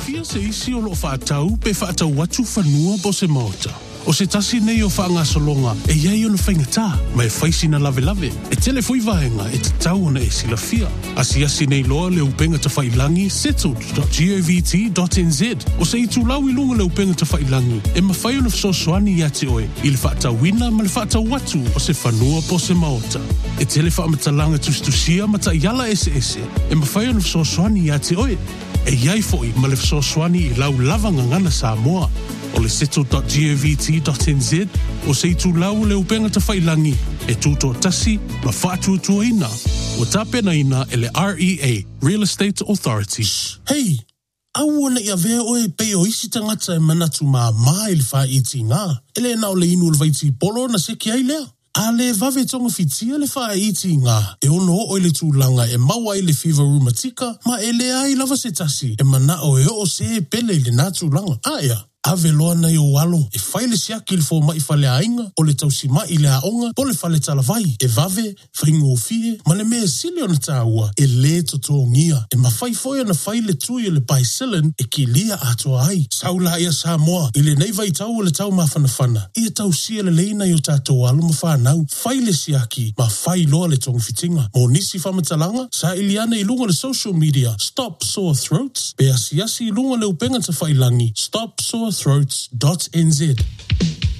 fia se isi o lo whaatau pe whaatau watu whanua po se maota. O se tasi nei o whaanga solonga e iai o na whaingatā, ma e whaisi na lave lave. E tele fui vaenga e te tau ona e sila fia. Asi nei loa le upenga ta whailangi settled.govt.nz. O se i tūlau I lunga le upenga ta whailangi e ma whai ona whasosoani ia te oe I le whaatau wina ma le whaatau watu o se whanua po se maota. E tele whaamatalanga tustusia ma ta iala ese. E ma whai ona whasosoani ia te oe. E iai foi ma le whasosoani I lau lavanga ngana Samoa. O le settled.govt.nz o se itu lau le upenga ta whailangi e tūto tasi ma whātuatua ina o tāpena ina e le REA, Real Estate Authority. Hei, au ona ia vea oe pe o isi tangata e manatu maa ili wha iti ngā. Ele na o le inu le vaiti polo na se ki ai lea. A le vave tonga fitia le wha iti ngā e ono o le tūlanga e maua I le fever rheumatica ma e le ai lava se tasi e mana o e o se pele le nā tūlanga. Aia. Ave loa na I o walo, e whaile siaki le fō mai whale ainga, o le tausi mai le aonga, po le whale talavai, e vave, whaingo fie, ma le mea sili o na tāua, e le toto ngia, e ma whai foia na whaile tui le bicillin, e ki lia atoa ai. Saula ia Samoa, I le nei vai tau o le tau mawhanawhana, ia tausia le leina I o tātou alo ma whanau, whaile siaki, ma whai loa le tonga fitinga. Mo nisi whamatalanga, sa iliana I lunga le social media, Stop Sore Throats, pe asiasi I lunga le upenga ta whailangi, stopsorethroats.nz.